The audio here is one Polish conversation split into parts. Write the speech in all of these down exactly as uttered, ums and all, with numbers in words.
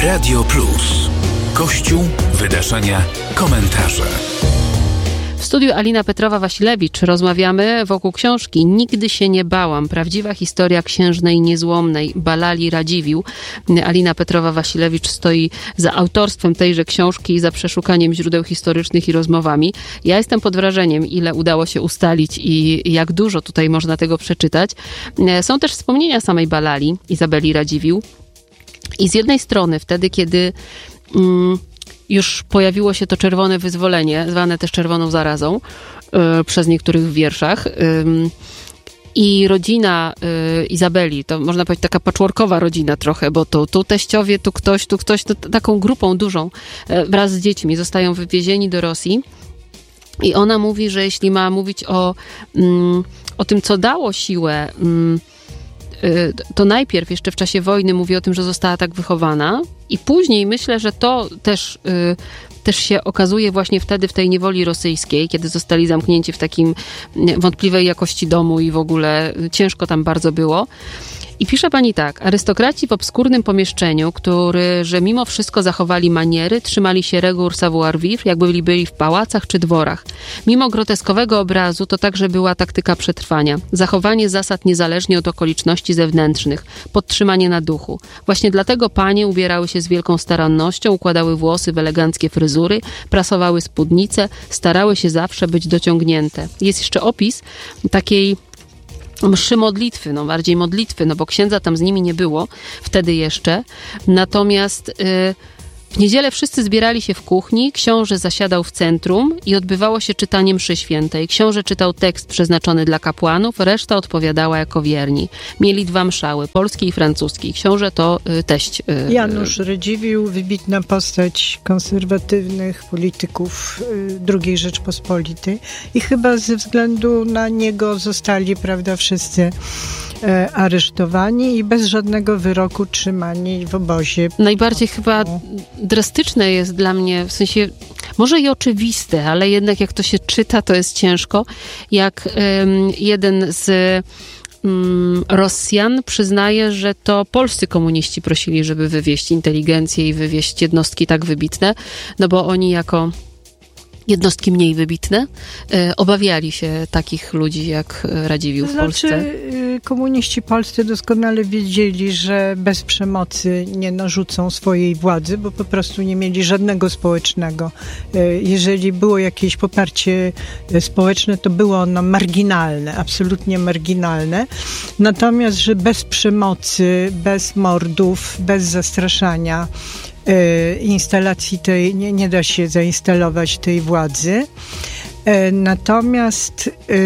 Radio Plus. Kościół, wydarzenia, komentarze. W studiu Alina Petrowa-Wasilewicz. Rozmawiamy wokół książki Nigdy się nie bałam. Prawdziwa historia księżnej niezłomnej Balali Radziwiłł. Alina Petrowa-Wasilewicz stoi za autorstwem tejże książki i za przeszukaniem źródeł historycznych i rozmowami. Ja jestem pod wrażeniem, ile udało się ustalić i jak dużo tutaj można tego przeczytać. Są też wspomnienia samej Balali, Izabeli Radziwiłł. I z jednej strony wtedy, kiedy mm, już pojawiło się to czerwone wyzwolenie, zwane też czerwoną zarazą, yy, przez niektórych w wierszach. Yy, I rodzina yy, Izabeli, to można powiedzieć taka patchworkowa rodzina trochę, bo to tu teściowie, tu ktoś, tu ktoś, to taką grupą dużą yy, wraz z dziećmi zostają wywiezieni do Rosji. I ona mówi, że jeśli ma mówić o, yy, o tym, co dało siłę, yy, to najpierw jeszcze w czasie wojny mówi o tym, że została tak wychowana i później myślę, że to też, też się okazuje właśnie wtedy w tej niewoli rosyjskiej, kiedy zostali zamknięci w takim wątpliwej jakości domu i w ogóle ciężko tam bardzo było. I pisze pani tak: arystokraci w obskurnym pomieszczeniu, który, że mimo wszystko zachowali maniery, trzymali się reguł savoir-vivre, jakby byli, byli w pałacach czy dworach. Mimo groteskowego obrazu to także była taktyka przetrwania. Zachowanie zasad niezależnie od okoliczności zewnętrznych, podtrzymanie na duchu. Właśnie dlatego panie ubierały się z wielką starannością, układały włosy w eleganckie fryzury, prasowały spódnice, starały się zawsze być dociągnięte. Jest jeszcze opis takiej mszy modlitwy, no bardziej modlitwy, no bo księdza tam z nimi nie było wtedy jeszcze. Natomiast y, w niedzielę wszyscy zbierali się w kuchni, książę zasiadał w centrum i odbywało się czytanie mszy świętej. Książę czytał tekst przeznaczony dla kapłanów, reszta odpowiadała jako wierni. Mieli dwa mszały, polski i francuski. Książę to y, teść. Y, Janusz Radziwiłł, wybitna postać konserwatywnych polityków y, drugiej Rzeczpospolitej i chyba ze względu na niego zostali, prawda, wszyscy e, aresztowani i bez żadnego wyroku trzymani w obozie. Najbardziej chyba drastyczne jest dla mnie, w sensie może i oczywiste, ale jednak jak to się czyta, to jest ciężko, jak um, jeden z um, Rosjan przyznaje, że to polscy komuniści prosili, żeby wywieźć inteligencję i wywieźć jednostki tak wybitne, no bo oni jako jednostki mniej wybitne e, obawiali się takich ludzi jak Radziwiłł w Polsce. Znaczy, komuniści polscy doskonale wiedzieli, że bez przemocy nie narzucą swojej władzy, bo po prostu nie mieli żadnego społecznego. Jeżeli było jakieś poparcie społeczne, to było ono marginalne, absolutnie marginalne. Natomiast, że bez przemocy, bez mordów, bez zastraszania instalacji tej, nie, nie da się zainstalować tej władzy. Natomiast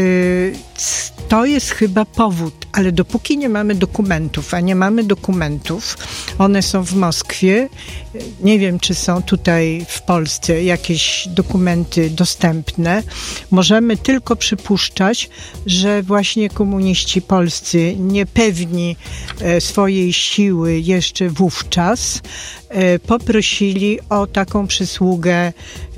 to jest chyba powód, ale dopóki nie mamy dokumentów, a nie mamy dokumentów, one są w Moskwie, nie wiem, czy są tutaj w Polsce jakieś dokumenty dostępne, możemy tylko przypuszczać, że właśnie komuniści polscy, niepewni swojej siły jeszcze wówczas, poprosili o taką przysługę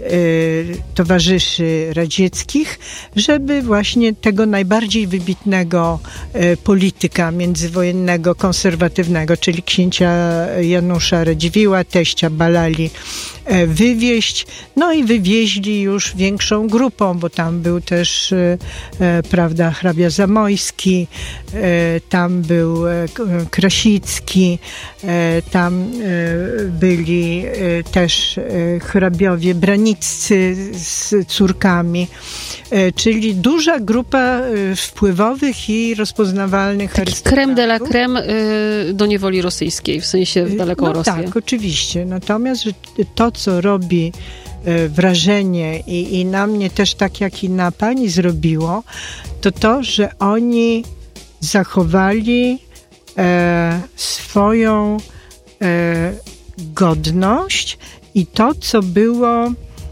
towarzyszy radzieckich, żeby właśnie tego najbardziej wybitnego polityka międzywojennego, konserwatywnego, czyli księcia Janusza Radziwiłła, teścia Balali, wywieźć. No i wywieźli już większą grupą, bo tam był też, prawda, hrabia Zamojski, tam był Krasicki, tam byli też hrabiowie braniccy z córkami, czyli duża grupa wpływowych i rozpoznawalnych arystokratów. Crème de la crème do niewoli rosyjskiej, w sensie w daleką no Rosję. Tak, oczywiście. Natomiast że to, co robi wrażenie i, i na mnie też tak jak i na pani zrobiło, to to, że oni zachowali e, swoją e, godność i to, co było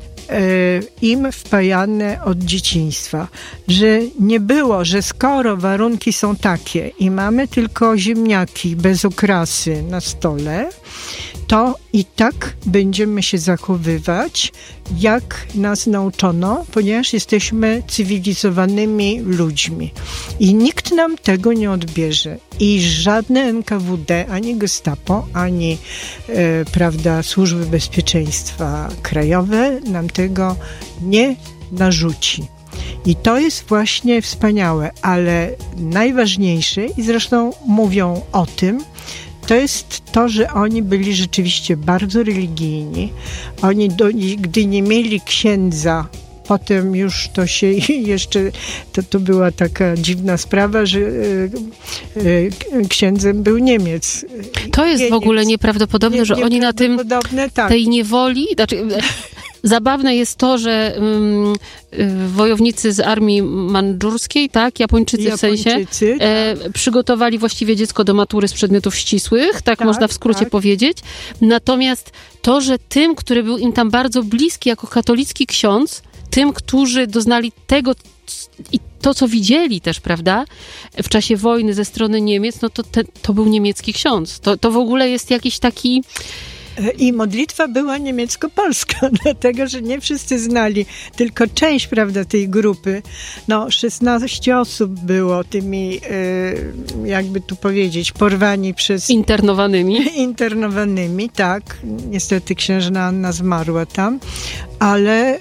im wpajane od dzieciństwa, że nie było, że skoro warunki są takie i mamy tylko ziemniaki bez okrasy na stole, to i tak będziemy się zachowywać, jak nas nauczono, ponieważ jesteśmy cywilizowanymi ludźmi. I nikt nam tego nie odbierze. I żadne N K W D, ani Gestapo, ani e, prawda, służby bezpieczeństwa krajowe nam tego nie narzuci. I to jest właśnie wspaniałe, ale najważniejsze, i zresztą mówią o tym, to jest to, że oni byli rzeczywiście bardzo religijni. Oni, do, gdy nie mieli księdza, potem już to się jeszcze, to, to była taka dziwna sprawa, że y, y, księdzem był Niemiec. To jest Niemiec. w ogóle nieprawdopodobne, nie, że oni na tym, tak. tej niewoli, znaczy, zabawne jest to, że um, wojownicy z armii mandżurskiej, tak, Japończycy, Japończycy w sensie, tak. e, przygotowali właściwie dziecko do matury z przedmiotów ścisłych, tak, tak można w skrócie tak. powiedzieć. Natomiast to, że tym, który był im tam bardzo bliski jako katolicki ksiądz, tym, którzy doznali tego i to, co widzieli też, prawda, w czasie wojny ze strony Niemiec, no to te, to był niemiecki ksiądz. To, to w ogóle jest jakiś taki... I modlitwa była niemiecko-polska, dlatego, że nie wszyscy znali, tylko część, prawda, tej grupy. No, szesnaście osób było tymi, jakby tu powiedzieć, porwani przez... Internowanymi. Internowanymi, tak. Niestety księżna Anna zmarła tam, ale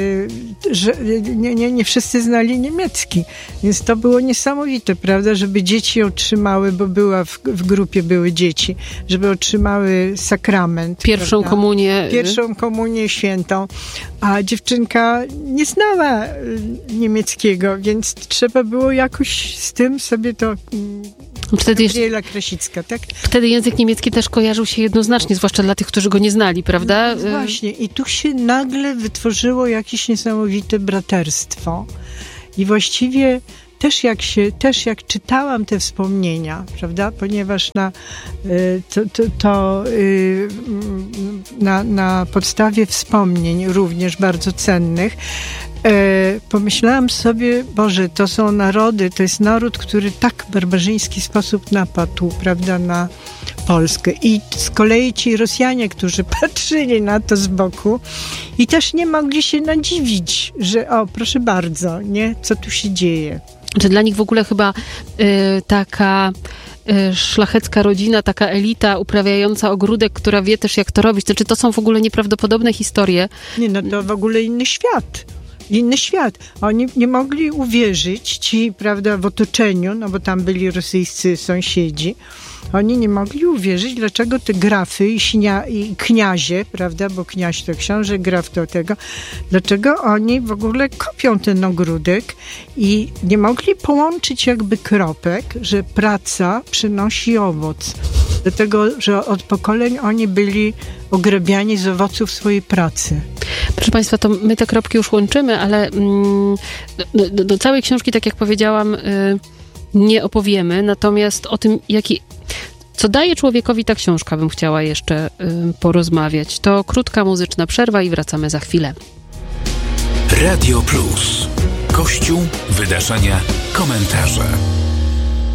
że nie, nie, nie wszyscy znali niemiecki. Więc to było niesamowite, prawda, żeby dzieci otrzymały, bo była w, w grupie były dzieci, żeby otrzymały sakrament. Pierwszą prawda? komunię. Pierwszą komunię świętą. A dziewczynka nie znała niemieckiego, więc trzeba było jakoś z tym sobie to... Wtedy, Gabriela Krasicka, tak? Wtedy język niemiecki też kojarzył się jednoznacznie, zwłaszcza dla tych, którzy go nie znali, prawda? No, właśnie. I tu się nagle wytworzyło jakieś niesamowite braterstwo. I właściwie też jak się, też jak czytałam te wspomnienia, prawda, ponieważ na, to, to, to na, na podstawie wspomnień również bardzo cennych pomyślałam sobie, Boże, to są narody, to jest naród, który tak w barbarzyński sposób napadł, prawda, na Polskę. I z kolei ci Rosjanie, którzy patrzyli na to z boku i też nie mogli się nadziwić, że o, proszę bardzo, nie, co tu się dzieje. Że dla nich w ogóle chyba y, taka y, szlachecka rodzina, taka elita uprawiająca ogródek, która wie też, jak to robić. Znaczy, to są w ogóle nieprawdopodobne historie. Nie, no to w ogóle inny świat. Inny świat. Oni nie mogli uwierzyć, ci, prawda, w otoczeniu, no bo tam byli rosyjscy sąsiedzi, oni nie mogli uwierzyć, dlaczego te grafy i, śnia, i kniazie, prawda, bo kniaź to książę, graf to tego, dlaczego oni w ogóle kopią ten ogródek i nie mogli połączyć jakby kropek, że praca przynosi owoc. Dlatego, że od pokoleń oni byli ograbiani z owoców swojej pracy. Proszę Państwa, to my te kropki już łączymy, ale mm, do, do, do całej książki, tak jak powiedziałam, y, nie opowiemy, natomiast o tym, jaki, co daje człowiekowi ta książka, bym chciała jeszcze y, porozmawiać. To krótka muzyczna przerwa i wracamy za chwilę. Radio Plus. Kościół, wydarzenia, komentarze.